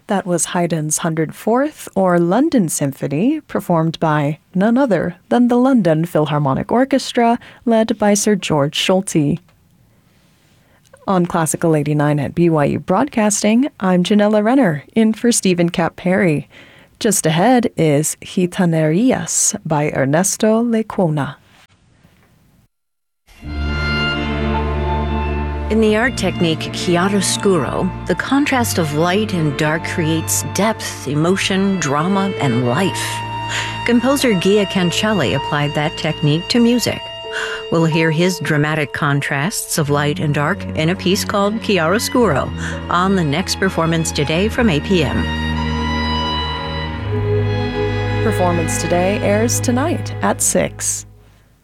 That was Haydn's 104th, or London Symphony, performed by none other than the London Philharmonic Orchestra, led by Sir George Solti. On Classical 89 at BYU Broadcasting, I'm Janella Renner, in for Stephen Cap Perry. Just ahead is Gitanerías by Ernesto Lecuona. In the art technique chiaroscuro, the contrast of light and dark creates depth, emotion, drama, and life. Composer Gia Cancelli applied that technique to music. We'll hear his dramatic contrasts of light and dark in a piece called Chiaroscuro on the next Performance Today from 8 p.m. Performance Today airs tonight at 6.